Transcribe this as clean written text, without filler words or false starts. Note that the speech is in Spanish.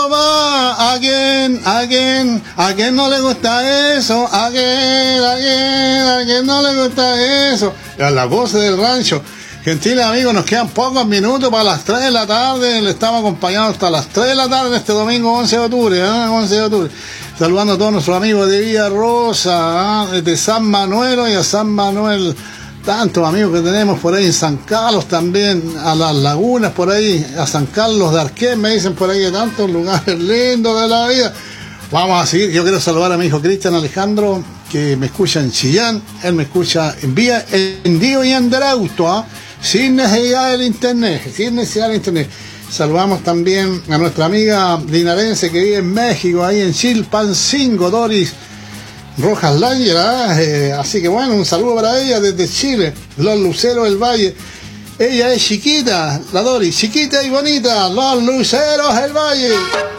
¿A quién no le gusta eso? ¿A quién no le gusta eso? A las voces del rancho. Gentiles amigos, nos quedan pocos minutos para las 3 de la tarde. Le estamos acompañando hasta las 3 de la tarde este domingo 11 de octubre. 11 de octubre. Saludando a todos nuestros amigos de Villa Rosa, de San Manuel y a San Manuel. Tantos amigos que tenemos por ahí en San Carlos también, a las lagunas por ahí, a San Carlos de Arquén, me dicen por ahí de tantos lugares lindos de la vida. Vamos a seguir. Yo quiero saludar a mi hijo Cristian Alejandro, que me escucha en Chillán, él me escucha en Vía, en Dio y en Derauto, sin necesidad del internet, Saludamos también a nuestra amiga linarense que vive en México, ahí en Chilpancingo, Doris Rojas Langer, así que bueno, un saludo para ella desde Chile, los Luceros del Valle. Ella es chiquita, la Doris, chiquita y bonita, los Luceros del Valle.